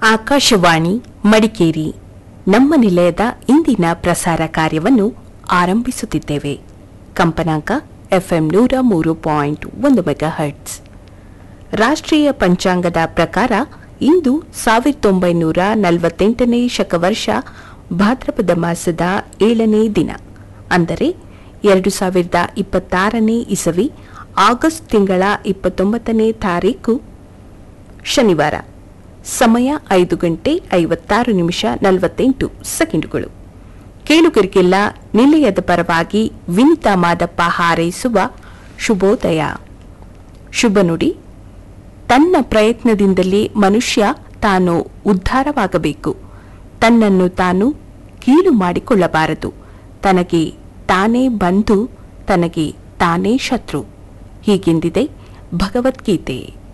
ಆಕಾಶವಾಣಿ ಮಡಿಕೇರಿ ನಮ್ಮ ನಿಲಯದ ಇಂದಿನ ಪ್ರಸಾರ ಕಾರ್ಯವನ್ನು ಆರಂಭಿಸುತ್ತಿದ್ದೇವೆ. ಕಂಪನಾಂಕ ಎಫ್ಎಂ 103.1 ಮೆಗಾಹರ್ಟ್ಸ್. ರಾಷ್ಟ್ರೀಯ ಪಂಚಾಂಗದ ಪ್ರಕಾರ ಇಂದು 1948ನೇ ಶಕವರ್ಷ ಭಾದ್ರಪದ ಮಾಸದ 7ನೇ ದಿನ, ಅಂದರೆ 2026ನೇ ಇಸವಿ ಆಗಸ್ಟ್ ತಿಂಗಳ 29ನೇ ತಾರೀಕು ಶನಿವಾರ. ಸಮಯ 5:56:48. ಕೇಳುಗರಿಗೆಲ್ಲ ನಿಲಯದ ಪರವಾಗಿ ವಿನಿತಾ ಮಾದಪ್ಪ ಹಾರೈಸುವ ಶುಭೋದಯ. ಶುಭ ನುಡಿ: ತನ್ನ ಪ್ರಯತ್ನದಿಂದಲೇ ಮನುಷ್ಯ ತಾನು ಉದ್ಧಾರವಾಗಬೇಕು. ತನ್ನನ್ನು ತಾನು ಕೀಳು ಮಾಡಿಕೊಳ್ಳಬಾರದು. ತನಗೆ ತಾನೇ ಬಂಧು, ತನಗೆ ತಾನೇ ಶತ್ರು. ಹೀಗೆಂದಿದೆ ಭಗವದ್ಗೀತೆ.